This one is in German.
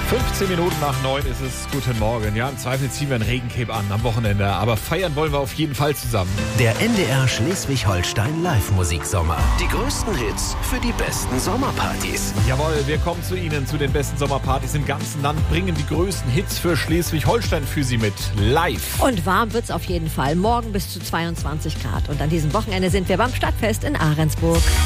15 Minuten nach 9 ist es. Guten Morgen. Ja, im Zweifel ziehen wir ein Regencape an am Wochenende. Aber feiern wollen wir auf jeden Fall zusammen. Der NDR Schleswig-Holstein Live-Musiksommer. Die größten Hits für die besten Sommerpartys. Jawohl, wir kommen zu Ihnen, zu den besten Sommerpartys im ganzen Land, bringen die größten Hits für Schleswig-Holstein für Sie mit. Live. Und warm wird's auf jeden Fall. Morgen bis zu 22 Grad. Und an diesem Wochenende sind wir beim Stadtfest in Ahrensburg.